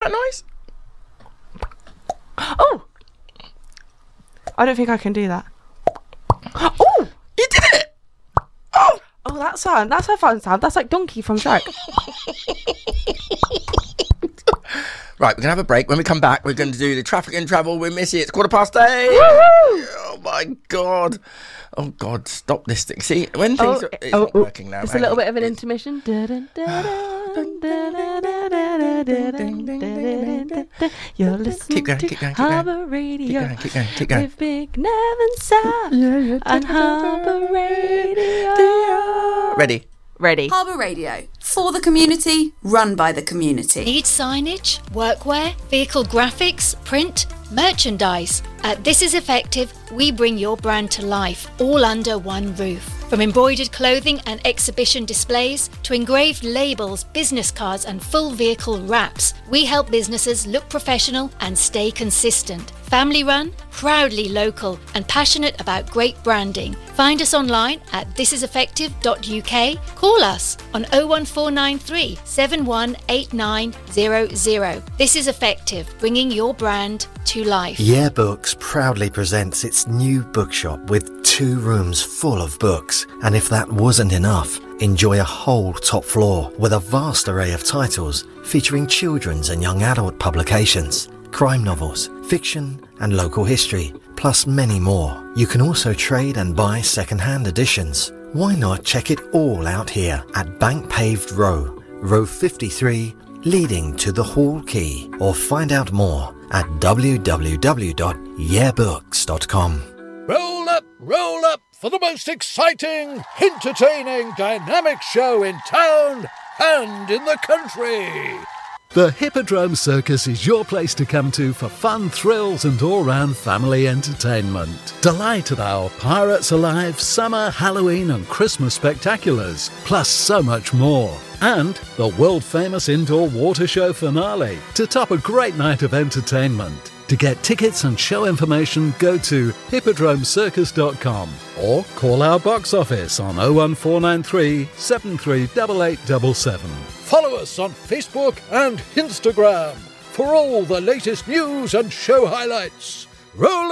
that noise? Oh! I don't think I can do that. Oh! You did it! Oh! Oh, that sound. That's a fun sound. That's like Donkey from Shrek. Right, we're going to have a break. When we come back, we're going to do the traffic and travel with Missy. It's 8:15. Oh, my God. Oh, God, stop this thing. See, when things are... It's not working now. It's a little bit of an intermission. You're listening to Harbour Radio. Keep going. With Big Nev and Sam on Harbour Radio. Ready. Harbour Radio, for the community, run by the community. Need signage, workwear, vehicle graphics, print, merchandise? At This Is Effective, we bring your brand to life, all under one roof. From embroidered clothing and exhibition displays to engraved labels, business cards and full vehicle wraps, we help businesses look professional and stay consistent. Family run, proudly local and passionate about great branding. Find us online at thisiseffective.uk. Call us on 01493 718900. This is Effective, bringing your brand to life. Yeah Books proudly presents its new bookshop with 2 rooms full of books. And if that wasn't enough, enjoy a whole top floor with a vast array of titles featuring children's and young adult publications, crime novels, fiction and local history, plus many more. You can also trade and buy second-hand editions. Why not check it all out here at Bank Paved Row, row 53, leading to the Hall Quay, or find out more at www.yeahbooks.com. Roll up for the most exciting, entertaining, dynamic show in town and in the country. The Hippodrome Circus is your place to come to for fun, thrills and all-round family entertainment. Delight at our Pirates Alive, Summer, Halloween and Christmas spectaculars, plus so much more. And the world-famous indoor water show finale to top a great night of entertainment. To get tickets and show information, go to hippodromecircus.com or call our box office on 01493 738877. Follow us on Facebook and Instagram for all the latest news and show highlights. Roll